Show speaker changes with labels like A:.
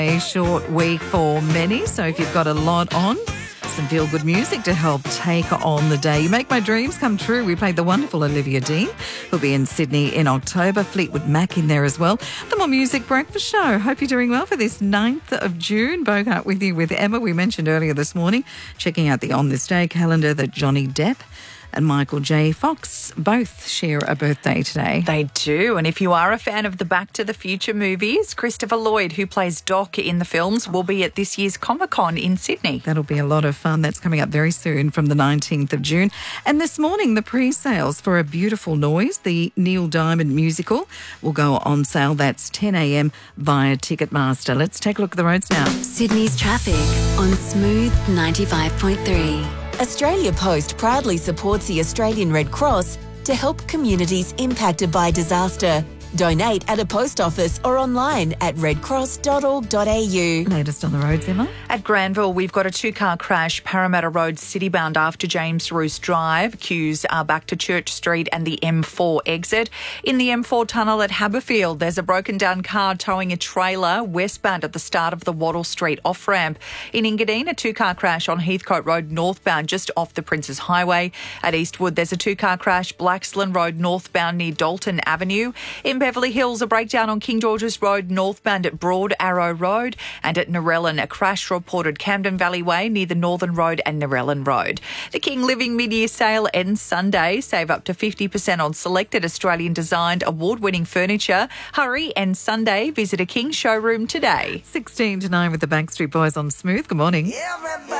A: A short week for many, so if you've got a lot on, some feel-good music to help take on the day. You make my dreams come true. We played the wonderful Olivia Dean, who'll be in Sydney in October. Fleetwood Mac in there as well. The More Music Breakfast Show. Hope you're doing well for this 9th of June. Bogart with you with Emma. We mentioned earlier this morning, checking out the On This Day calendar, that Johnny Depp and Michael J. Fox both share a birthday today.
B: They do. And if you are a fan of the Back to the Future movies, Christopher Lloyd, who plays Doc in the films, will be at this year's Comic-Con in Sydney.
A: That'll be a lot of fun. That's coming up very soon from the 19th of June. And this morning, the pre-sales for A Beautiful Noise, the Neil Diamond musical, will go on sale. That's 10 a.m. via Ticketmaster. Let's take a look at the roads now.
C: Sydney's traffic on Smooth 95.3.
D: Australia Post proudly supports the Australian Red Cross to help communities impacted by disaster. Donate at a post office or online at redcross.org.au.
A: Latest on the roads, Emma?
B: At Granville, we've got a two-car crash, Parramatta Road citybound after James Roos Drive. Queues are back to Church Street and the M4 exit. In the M4 tunnel at Haberfield, there's a broken-down car towing a trailer westbound at the start of the Wattle Street off-ramp. In Engadine, a two-car crash on Heathcote Road northbound just off the Princes Highway. At Eastwood, there's a two-car crash, Blaxland Road northbound near Dalton Avenue. In Beverly Hills, a breakdown on King George's Road northbound at Broad Arrow Road, and at Narellan, a crash reported Camden Valley Way near the Northern Road and Narellan Road. The King Living Mid-Year Sale ends Sunday. Save up to 50% on selected Australian-designed award-winning furniture. Hurry, and Sunday. Visit a King showroom today.
A: 16 to 9 with the Backstreet Boys on Smooth. Good morning.
E: Everybody